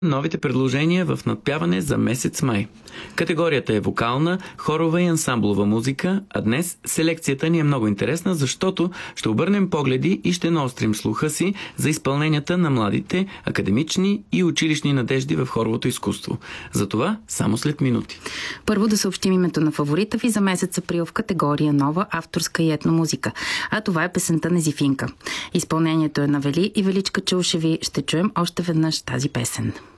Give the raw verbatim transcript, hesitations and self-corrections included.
Новите предложения в надпяване за месец май. Категорията е вокална, хорова и ансамблова музика, а днес селекцията ни е много интересна, защото ще обърнем погледи и ще наострим слуха си за изпълненията на младите, академични и училищни надежди в хоровото изкуство. За това само след минути. Първо да съобщим името на фаворита ви за месец април в категория нова авторска и етномузика. А това е песента Незифинка. Изпълнението е на Вели и Величка Чаушеви. Ще чуем още веднъж тази песен.